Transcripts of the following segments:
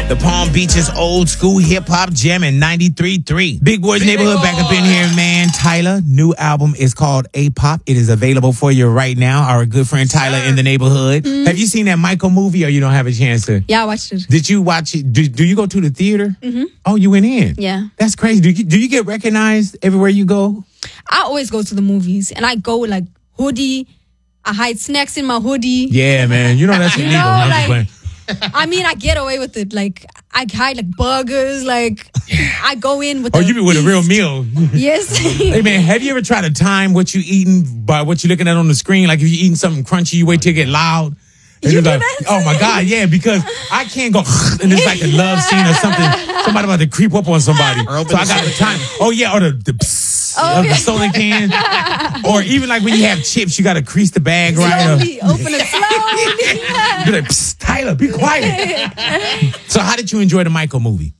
The Palm Beaches old school hip hop jam in 93.3. Big Boys Neighborhood back up in here, man. Tyler, new album is called A-Pop. It is available for you right now. Our good friend Tyler in the neighborhood. Have you seen that Michael movie or you don't have a chance to? Yeah, I watched it. Did you watch it? Do you go to the theater? Oh, you went in? Yeah. That's crazy. Do you get recognized everywhere you go? I always go to the movies and I go like hoodie. I hide snacks in my hoodie. Yeah, man. You know that's illegal. I'm just playing. I mean, I get away with it. Like, I hide like burgers. Like, I go in with. Oh, you be with a real meal. Yes. Hey, man, have you ever tried to time what you eating by what you're looking at on the screen? Like, if you're eating something crunchy, you wait till it get loud. And You you're do like, that? oh my God, yeah, because I can't go and it's like a love scene or something. Somebody about to creep up on somebody. So I got the time. Oh yeah, or the psst of the soda can. Or even like when you have chips, you got to crease the bag right. Slowly, open it slowly. Be like, psst, Tyler, be quiet. So how did you enjoy the Michael movie?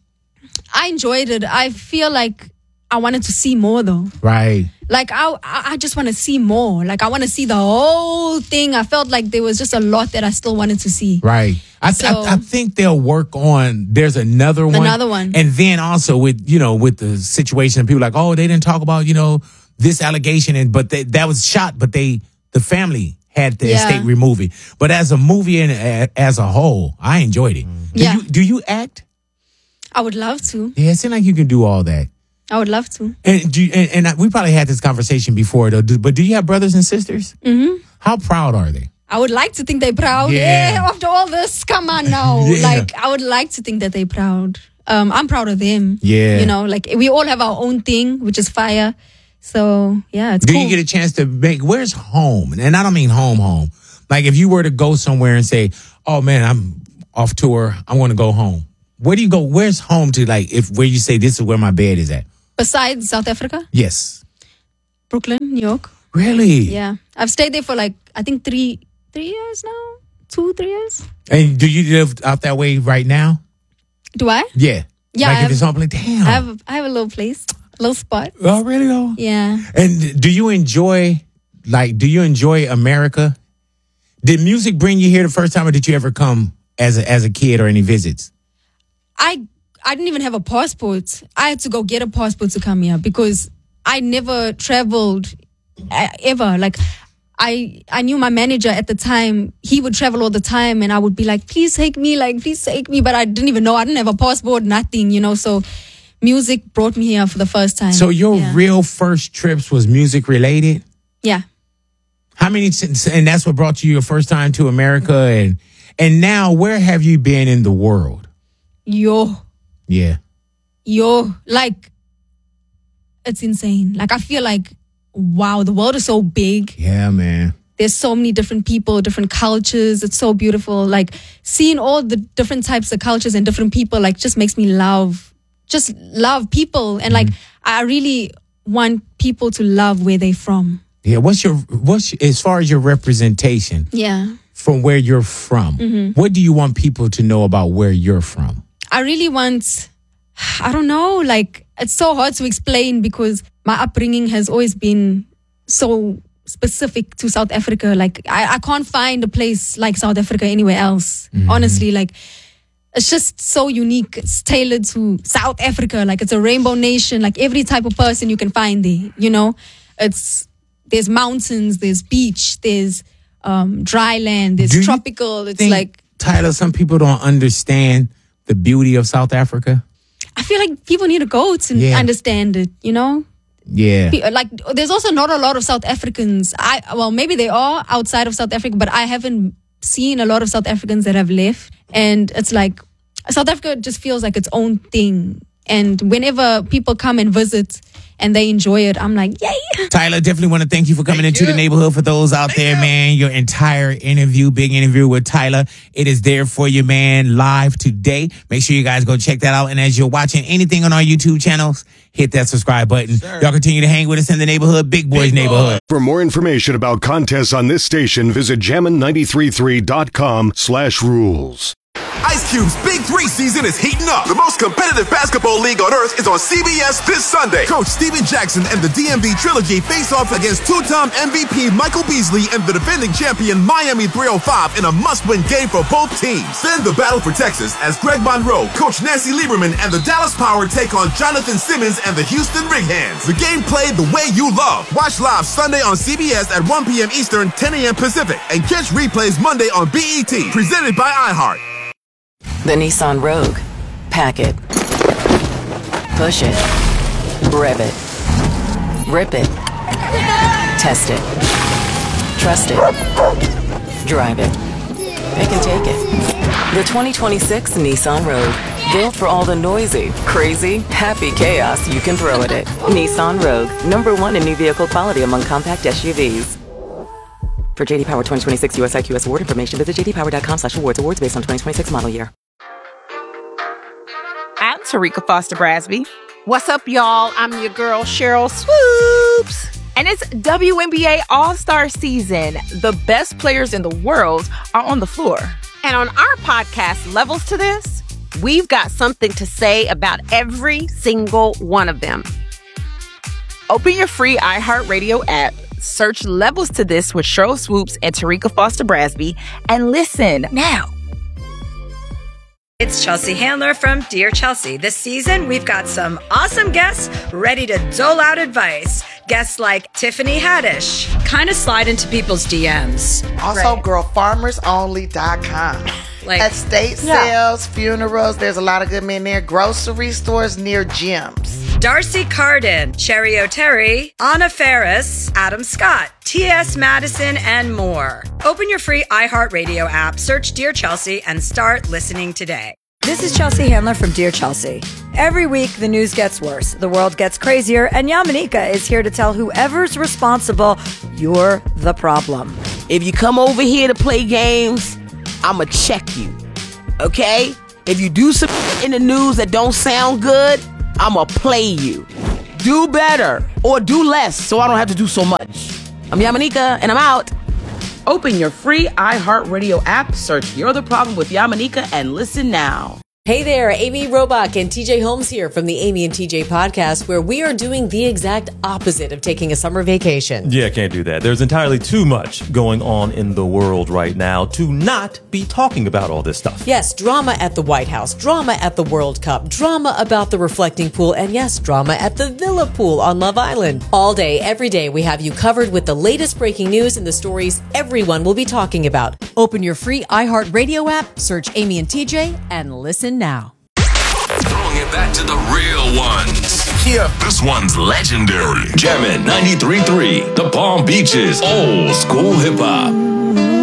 I enjoyed it. I feel like I wanted to see more though. Right. Like, I just want to see more. Like, I want to see the whole thing. I felt like there was just a lot that I still wanted to see. Right. I think they'll work on, there's another one. Another one. And then also with the situation, people like, oh, they didn't talk about, this allegation. But that was shot, but the family had the estate remove it. But as a movie and as a whole, I enjoyed it. Do you act? I would love to. Yeah, it seems like you can do all that. I would love to. And we probably had this conversation before, though. But do you have brothers and sisters? Mm-hmm. How proud are they? I would like to think they're proud. Yeah. After all this, come on now. Yeah. Like, I would like to think that they're proud. I'm proud of them. Yeah. Like we all have our own thing, which is fire. So, yeah, it's cool. Do you get a chance to where's home? And I don't mean home. Like if you were to go somewhere and say, oh man, I'm off tour, I want to go home. Where do you go? Where's home to where you say this is where my bed is at? Besides South Africa? Yes. Brooklyn, New York. Really? Yeah. I've stayed there for I think 3 years now. 2-3 years. And do you live out that way right now? Do I? Yeah. Yeah. If it's home, damn. I have a little place, a little spot. Oh, really though? Yeah. And do you enjoy America? Did music bring you here the first time or did you ever come as a kid or any visits? I didn't even have a passport. I had to go get a passport to come here because I never traveled ever. Like, I knew my manager at the time. He would travel all the time and I would be like, please take me. But I didn't even know. I didn't have a passport, nothing, So music brought me here for the first time. So your real first trips was music related? Yeah. How many, and that's what brought you your first time to America. And now where have you been in the world? Yeah. Like, it's insane. Like, I feel like, wow, the world is so big. Yeah, man. There's so many different people, different cultures. It's so beautiful. Like, seeing all the different types of cultures and different people, like, just makes me love people. And, like, I really want people to love where they're from. Yeah, what's as far as your representation? Yeah. From where you're from, what do you want people to know about where you're from? I really want, I don't know, like, it's so hard to explain because my upbringing has always been so specific to South Africa. Like, I can't find a place like South Africa anywhere else. Honestly, like, it's just so unique. It's tailored to South Africa. Like, it's a rainbow nation. Like, every type of person you can find there, there's mountains, there's beach, there's dry land, there's tropical. It's like, Tyler, some people don't understand the beauty of South Africa. I feel like people need to go to understand it, Yeah. Like, there's also not a lot of South Africans. Maybe they are outside of South Africa, but I haven't seen a lot of South Africans that have left. And it's like, South Africa just feels like its own thing. And whenever people come and visit and they enjoy it, I'm like, yay. Tyler, definitely want to thank you for coming into the neighborhood. For those out there, man, your entire interview, big interview with Tyler, it is there for you, man, live today. Make sure you guys go check that out. And as you're watching anything on our YouTube channels, hit that subscribe button. Y'all continue to hang with us in the neighborhood, Big Boys Neighborhood. For more information about contests on this station, visit jammin933.com/rules. Ice Cube's Big 3 season is heating up. The most competitive basketball league on earth is on CBS this Sunday. Coach Steven Jackson and the DMV Trilogy face off against two-time MVP Michael Beasley and the defending champion Miami 305 in a must-win game for both teams. Then the battle for Texas as Greg Monroe, Coach Nancy Lieberman, and the Dallas Power take on Jonathan Simmons and the Houston Ringhands. The game played the way you love. Watch live Sunday on CBS at 1 p.m. Eastern, 10 a.m. Pacific, and catch replays Monday on BET, presented by iHeart. The Nissan Rogue. Pack it. Push it. Rev it. Rip it. Test it. Trust it. Drive it. Pick and take it. The 2026 Nissan Rogue. Built for all the noisy, crazy, happy chaos you can throw at it. Nissan Rogue. #1 in new vehicle quality among compact SUVs. For JD Power 2026 US IQS award information, visit jdpower.com/awards. Awards based on 2026 model year. I'm Tarika Foster Brasby. What's up, y'all? I'm your girl, Cheryl Swoops. And it's WNBA All-Star season. The best players in the world are on the floor. And on our podcast, Levels to This, we've got something to say about every single one of them. Open your free iHeartRadio app, search Levels to This with Cheryl Swoops and Tarika Foster Brasby, and listen now. It's Chelsea Handler from Dear Chelsea. This season, we've got some awesome guests ready to dole out advice. Guests like Tiffany Haddish. Kind of slide into people's DMs. Also, girlfarmersonly.com. Like estate sales, funerals, there's a lot of good men there. Grocery stores near gyms. Darcy Carden, Cherry O'Terry, Anna Ferris, Adam Scott, T.S. Madison, and more. Open your free iHeartRadio app, search Dear Chelsea, and start listening today. This is Chelsea Handler from Dear Chelsea. Every week, the news gets worse, the world gets crazier, and Yamanika is here to tell whoever's responsible, you're the problem. If you come over here to play games, I'ma check you, okay? If you do some in the news that don't sound good, I'ma play you. Do better or do less so I don't have to do so much. I'm Yamanika and I'm out. Open your free iHeartRadio app, search You're the Problem with Yamanika, and listen now. Hey there, Amy Robach and TJ Holmes here from the Amy and TJ podcast, where we are doing the exact opposite of taking a summer vacation. Yeah, can't do that. There's entirely too much going on in the world right now to not be talking about all this stuff. Yes, drama at the White House, drama at the World Cup, drama about the reflecting pool, and yes, drama at the Villa pool on Love Island. All day, every day, we have you covered with the latest breaking news and the stories everyone will be talking about. Open your free iHeartRadio app, search Amy and TJ, and listen now. Throwing it back to the real ones. Yeah. This one's legendary. Jammin' 93.3, the Palm Beaches, old school hip hop.